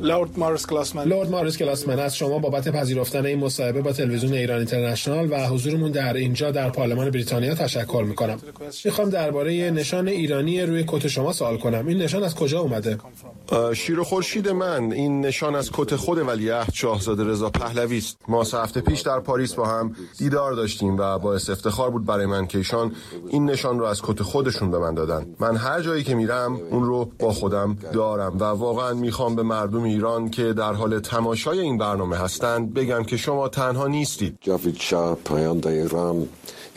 لورد ماریس گلاسمن از شما بابت پذیرفتن این مصاحبه با تلویزیون ایران اینترنشنال و حضورمون در اینجا در پارلمان بریتانیا تشکر میکنم. میخوام درباره نشان ایرانی روی کت شما سوال کنم. این نشان از کجا اومده؟ شیر و خورشید من، این نشان از کت خود ولیعهد شاهزاده رضا پهلوی است. ما 3 هفته پیش در پاریس با هم دیدار داشتیم و باعث افتخار بود برای من که ایشان این نشان رو از کت خودشون به من دادن. من هر جایی که میرم اون رو با خودم دارم و واقعا میخوام به مردم ایران که در حال تماشای این برنامه هستند بگم که شما تنها نیستید. جاوید شاه، پاینده ایران،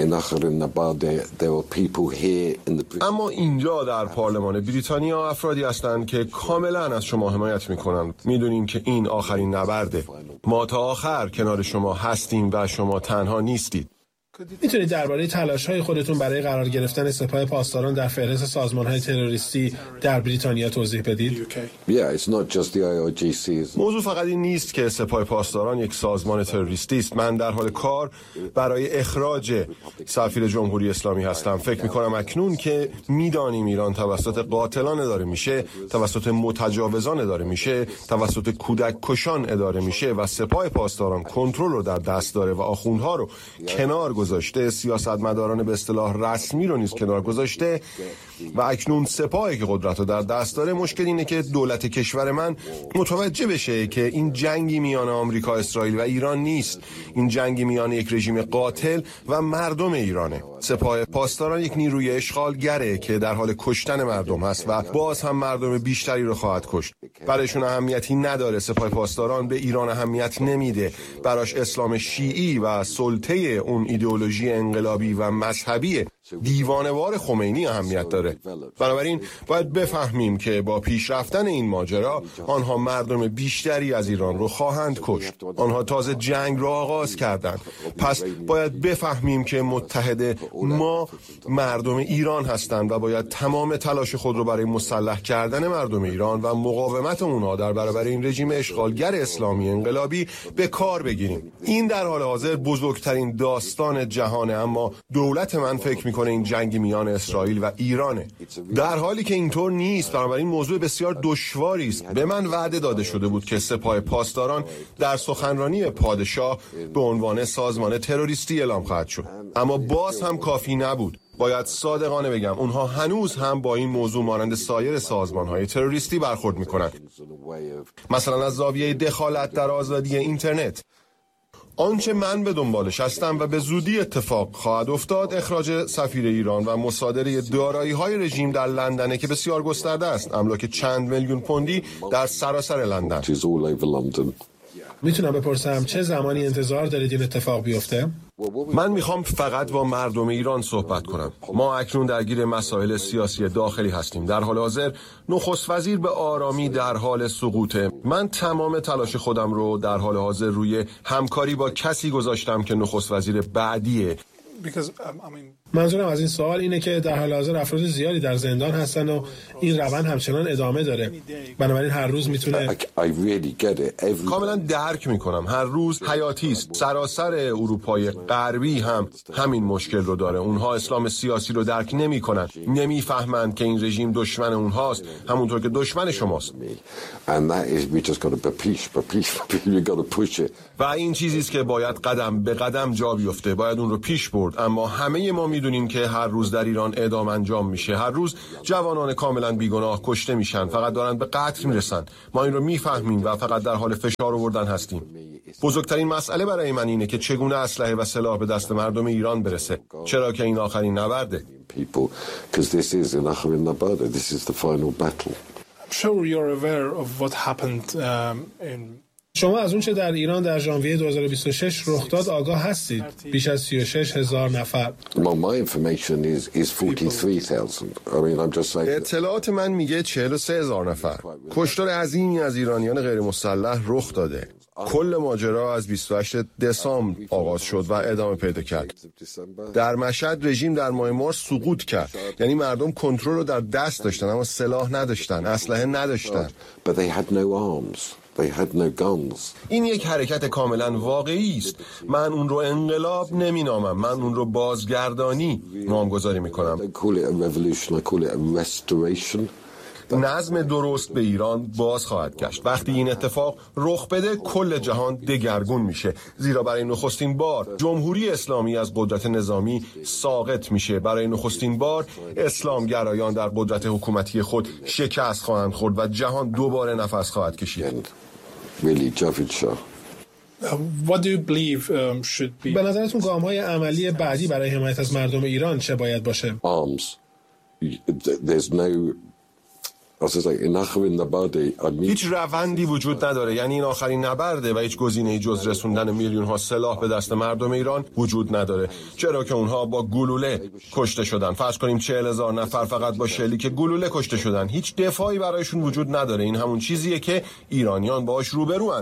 اما اینجا در پارلمان بریتانیا افرادی هستند که کاملا از شما حمایت میکنند. میدونیم که این آخرین نبرده. ما تا آخر کنار شما هستیم و شما تنها نیستید. میتونید درباره تلاش‌های خودتون برای قرار گرفتن سپاه پاسداران در فهرست سازمان‌های تروریستی در بریتانیا توضیح بدید؟ موضوع فقط این نیست که سپاه پاسداران یک سازمان تروریستی است. من در حال کار برای اخراج سفیر جمهوری اسلامی هستم. فکر می‌کنم اکنون که می‌دانیم ایران توسط قاتلان اداره میشه، توسط متجاوزان اداره میشه، توسط کودک کشان اداره میشه و سپاه پاسداران کنترل رو در دست داره و آخوندها رو کنار گذاشته، سیاستمداران به اصطلاح رسمی رو نیز کنار گذاشته و اکنون سپاهی که قدرت رو در دست داره. مشکل اینه که دولت کشور من متوجه بشه که این جنگی میان آمریکا، اسرائیل و ایران نیست. این جنگی میان یک رژیم قاتل و مردم ایرانه. سپاه پاسداران یک نیروی اشغالگره که در حال کشتن مردم هست و باز هم مردم بیشتری رو خواهد کشت. برایشون اهمیتی نداره. سپاه پاسداران به ایران اهمیت نمیده. براش اسلام شیعی و سلطه اون ایدئولوژی انقلابی و مذهبی دیوانه‌وار خمینی اهمیت داره. بنابراین باید بفهمیم که با پیشرفتن این ماجرا آنها مردم بیشتری از ایران رو خواهند کشت. آنها تازه جنگ رو آغاز کردند. پس باید بفهمیم که متحد ما مردم ایران هستند و باید تمام تلاش خود رو برای مسلح کردن مردم ایران و مقاومت اونها در برابر این رژیم اشغالگر اسلامی انقلابی به کار بگیریم. این در حال حاضر بزرگترین داستان جهانه، اما دولت من فکر میکنه این جنگ میان اسرائیل و ایرانه، در حالی که اینطور نیست. بنابراین موضوع بسیار دشواری است. به من وعده داده شده بود که سپاه پاسداران در سخنرانی پادشاه به عنوان سازمان تروریستی اعلام خواهد شد، اما باز هم کافی نبود. باید صادقانه بگم اونها هنوز هم با این موضوع مانند سایر سازمان‌های تروریستی برخورد می‌کنند. مثلا از زاویه دخالت در آزادی اینترنت. آنچه من به دنبالش هستم و به زودی اتفاق خواهد افتاد اخراج سفیر ایران و مصادره دارایی‌های رژیم در لندن که بسیار گسترده است. املاک چند میلیون پوندی در سراسر لندن. میتونم بپرسم چه زمانی انتظار دارید این اتفاق بیفته؟ من میخوام فقط با مردم ایران صحبت کنم. ما اکنون درگیر مسائل سیاسی داخلی هستیم. در حال حاضر نخست وزیر به آرامی در حال سقوطه. من تمام تلاش خودم رو در حال حاضر روی همکاری با کسی گذاشتم که نخست وزیر بعدیه. منظورم از این سوال اینه که در حال حاضر افراد زیادی در زندان هستن و این روند همچنان ادامه داره. بنابراین هر روز میتونه کاملا درک میکنم. هر روز حیاتی است. سراسر اروپای غربی هم همین مشکل رو داره. اونها اسلام سیاسی رو درک نمیکنن. نمیفهمند که این رژیم دشمن اونهاست، همونطور که دشمن شماست. و این چیزی است که باید قدم به قدم جا بیفته. باید اون رو پیش برد. اما همه ما میدونیم که هر روز در ایران اعدام انجام میشه. هر روز جوانان کاملا بیگناه کشته میشن، فقط دارن به قتل میرسن. ما این رو میفهمیم و فقط در حال فشار آوردن هستیم. بزرگترین مسئله برای من اینه که چگونه اسلحه و سلاح به دست مردم ایران برسه، چرا که این آخرین نبرده. شما از اون چه در ایران در ژانویه 2026 رخ داد آگاه هستید. بیش از 36,000 نفر. اطلاعات من میگه 43,000 نفر. کشتار عظیمی از ایرانیان غیر مسلح رخ داده. کل ماجرا از 28 دسامبر آغاز شد و ادامه پیدا کرد. در مشهد رژیم در ماه مارس سقوط کرد. یعنی مردم کنترل رو در دست داشتن اما سلاح نداشتن، اسلحه نداشتن. این یک حرکت کاملا واقعی است. من اون رو انقلاب نمینامم، من اون رو بازگردانی نامگذاری میکنم. نظم درست به ایران باز خواهد گشت. وقتی این اتفاق رخ بده کل جهان دگرگون میشه، زیرا برای نخستین بار جمهوری اسلامی از قدرت نظامی ساقط میشه. برای نخستین بار اسلامگرایان در قدرت حکومتی خود شکست خواهند خورد و جهان دوباره نفس خواهد کشید. به نظرتون گام‌های عملی بعدی برای حمایت از مردم ایران چه باید باشه؟ هیچ روندی وجود نداره، یعنی این آخرین نبرده و هیچ گزینه‌ای جز رسوندن میلیون‌ها سلاح به دست مردم ایران وجود نداره، چرا که اونها با گلوله کشته شدن. فرض کنیم 40,000 نفر فقط با شلیک گلوله کشته شدن. هیچ دفاعی برایشون وجود نداره. این همون چیزیه که ایرانیان باهاش روبروان.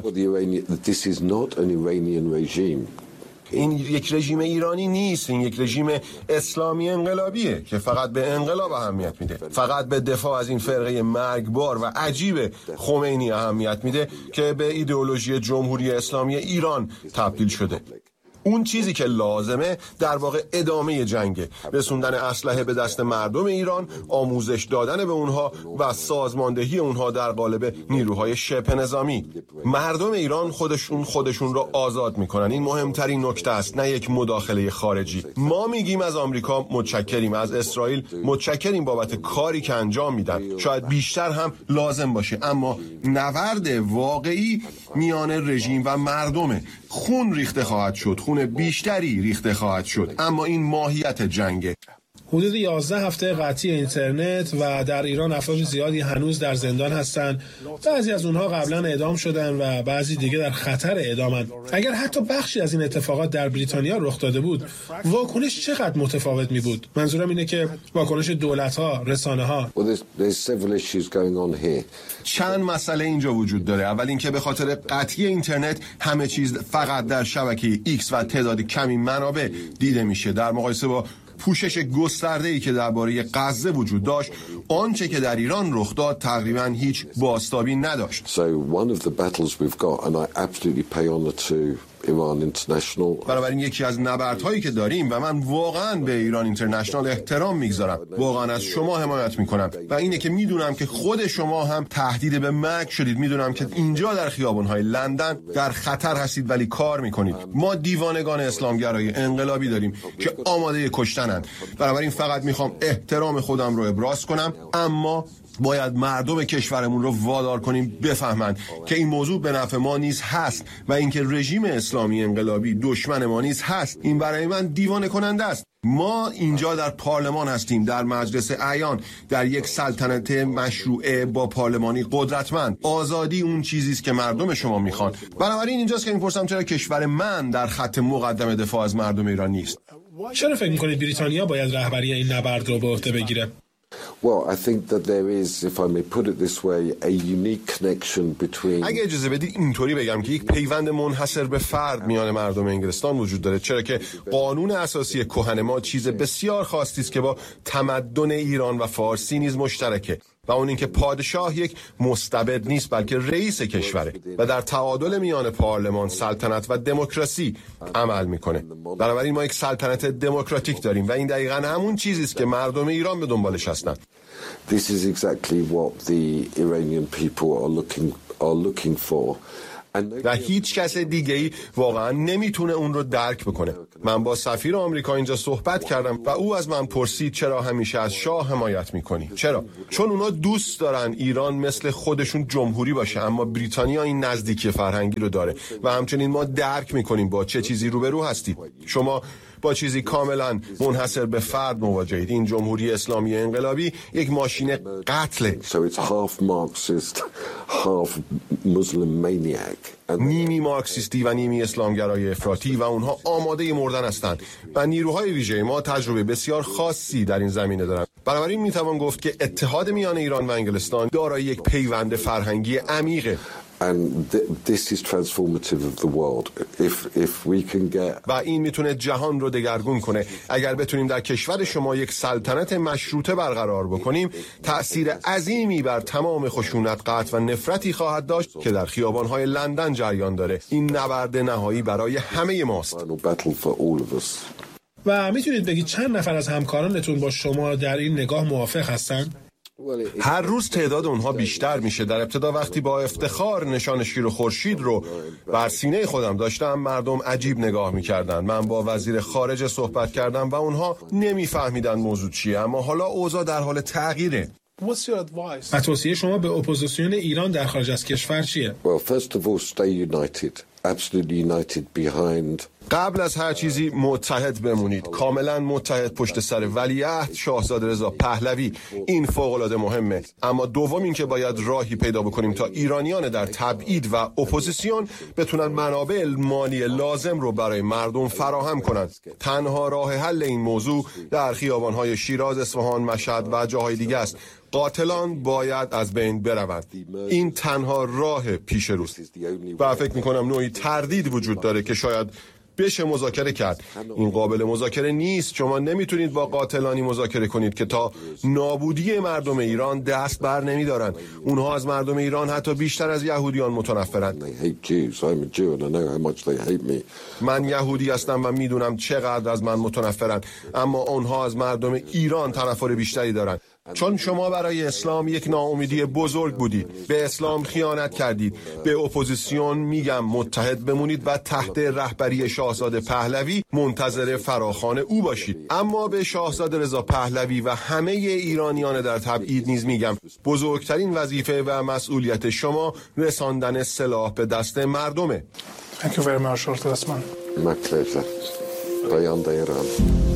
این یک رژیم ایرانی نیست، این یک رژیم اسلامی انقلابیه که فقط به انقلاب اهمیت میده، فقط به دفاع از این فرقه مرگبار و عجیب خمینی اهمیت میده که به ایدئولوژی جمهوری اسلامی ایران تبدیل شده. اون چیزی که لازمه در واقع ادامه جنگه، رسوندن اسلحه به دست مردم ایران، آموزش دادن به اونها و سازماندهی اونها در قالب نیروهای شبه نظامی. مردم ایران خودشون رو آزاد میکنن. این مهمترین نکته است، نه یک مداخله خارجی. ما میگیم از آمریکا متشکریم، از اسرائیل متشکریم بابت کاری که انجام میدن، شاید بیشتر هم لازم باشه، اما نبرد واقعی میان رژیم و مردمه. خون ریخته خواهد شد، خون بیشتری ریخته خواهد شد، اما این ماهیت جنگه. حدود 11 هفته قطعی اینترنت و در ایران افراد زیادی هنوز در زندان هستند. بعضی از اونها قبلا اعدام شدن و بعضی دیگه در خطر اعدامن. اگر حتی بخشی از این اتفاقات در بریتانیا رخ داده بود، واکنش چقدر متفاوت می بود؟ منظورم اینه که واکنش دولت‌ها، رسانه‌ها. چند مسئله اینجا وجود داره. اول اینکه به خاطر قطعی اینترنت همه چیز فقط در شبکه ایکس و تعداد کمی منابع دیده میشه. در مقایسه با پوشش گسترده‌ای که درباره غزه وجود داشت، آنچه که در ایران رخ داد تقریباً هیچ بازتابی نداشت. بنابراین یکی از نبردهایی که داریم و من واقعاً به ایران اینترنشنال احترام میگذارم، واقعاً از شما حمایت میکنم و اینه که میدونم که خود شما هم تهدید به مرگ شدید، میدونم که اینجا در خیابان‌های لندن در خطر هستید ولی کار میکنید. ما دیوانگان اسلامگرای انقلابی داریم که آماده کشتنند. بنابراین فقط میخوام احترام خودم رو ابراز کنم، اما باید مردم کشورمون رو وادار کنیم بفهمند که این موضوع به نفع ما نیز هست و اینکه رژیم اسلامی انقلابی دشمن ما نیز هست. این برای من دیوانه کننده است. ما اینجا در پارلمان هستیم، در مجلس اعیان، در یک سلطنت مشروعه با پارلمانی قدرتمند. آزادی اون چیزی است که مردم شما میخوان. بنابراین اینجاست که میپرسم چرا کشور من در خط مقدم دفاع از مردم ایران نیست؟ چرا فکر میکنید بریتانیا باید رهبری این نبرد رو به عهده بگیره؟ اگه اجازه بدید اینطوری بگم که یک پیوند منحصر به فرد میان مردم انگلستان وجود داره، چرا که قانون اساسی کهن ما چیز بسیار خاصی است که با تمدن ایران و فارسی نیز مشترکه و اون اینکه پادشاه یک مستبد نیست بلکه رئیس کشوره و در تعادل میان پارلمان، سلطنت و دموکراسی عمل میکنه. بنابراین ما یک سلطنت دموکراتیک داریم و این دقیقاً همون چیزی است که مردم ایران به دنبالش هستند. This is exactly what the Iranian people are looking for. و هیچ کس دیگه‌ای واقعا نمیتونه اون رو درک بکنه. من با سفیر آمریکا اینجا صحبت کردم و او از من پرسید چرا همیشه از شاه حمایت میکنی؟ چرا؟ چون اونا دوست دارن ایران مثل خودشون جمهوری باشه، اما بریتانیا این نزدیکی فرهنگی رو داره و همچنین ما درک میکنیم با چه چیزی روبرو هستید. شما با چیزی کاملا منحصر به فرد مواجهید. این جمهوری اسلامی انقلابی یک ماشین قتله. So it's half Marxist, half Muslim maniac. نیمی مارکسیستی و نیمی اسلامگرای افراطی و اونها آماده مردن هستند و نیروهای ویژه ما تجربه بسیار خاصی در این زمینه دارند. بنابراین میتوان گفت که اتحاد میان ایران و انگلستان دارای یک پیوند فرهنگی عمیقه. And this is transformative of the world. If we can get و این میتونه جهان رو دگرگون کنه. اگر بتونیم در کشور شما یک سلطنت مشروطه برقرار بکنیم، تأثیر عظیمی بر تمام خشونت، قتل و نفرتی خواهد داشت که در خیابان‌های لندن جریان داره. این نبرد نهایی برای همه ماست. و میتونید بگید چند نفر از همکارانتون با شما در این نگاه موافق هستن؟ هر روز تعداد اونها بیشتر میشه. در ابتدا وقتی با افتخار نشان شیر و خورشید رو بر سینه خودم داشتم، مردم عجیب نگاه میکردن. من با وزیر خارجه صحبت کردم و اونها نمیفهمیدن موضوع چیه، اما حالا اوضاع در حال تغییره. و توصیه شما به اپوزیسیون ایران در خارج از کشور چیه؟ Well, first of all, stay united. Absolutely united behind. قبل از هر چیزی متحد بمونید، کاملا متحد پشت سر ولیعهد شاهزاده رضا پهلوی. این فوق‌العاده مهمه. اما دوم این که باید راهی پیدا بکنیم تا ایرانیان در تبعید و اپوزیسیون بتونن منابع مالی لازم رو برای مردم فراهم کنند. تنها راه حل این موضوع در خیابان‌های شیراز، اصفهان، مشهد و جاهای دیگه است. قاتلان باید از بین بروند. این تنها راه پیش روست. و فکر می‌کنم نوعی تردید وجود داره که شاید بشه مذاکره کرد. این قابل مذاکره نیست. شما نمیتونید با قاتلانی مذاکره کنید که تا نابودی مردم ایران دست بر نمیدارن. اونها از مردم ایران حتی بیشتر از یهودیان متنفرند. من یهودی هستم و میدونم چقدر از من متنفرند، اما اونها از مردم ایران تنفر بیشتری دارن. چون شما برای اسلام یک ناامیدی بزرگ بودید، به اسلام خیانت کردید. به اپوزیسیون میگم متحد بمونید و تحت رهبری شاهزاده پهلوی منتظر فراخوان او باشید. اما به شاهزاده رضا پهلوی و همه ایرانیان در تبعید نیز میگم بزرگترین وظیفه و مسئولیت شما رساندن سلاح به دست مردمه. Thank you very much, Lord Westman. My pleasure. Payanda Iran.